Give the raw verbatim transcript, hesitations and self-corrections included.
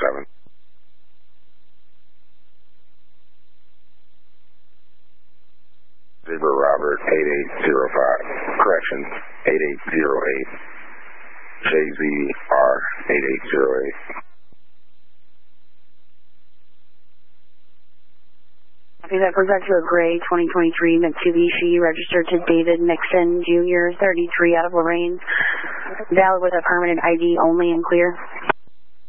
seven. Zebra Robert eight eight zero five. Correction, eight eight zero eight. J Z R eight eight zero eight. Okay, that brings back to a gray twenty twenty-three Mitsubishi registered to David Nixon Junior thirty-three out of Lorraine. Valid with a permanent I D only and clear.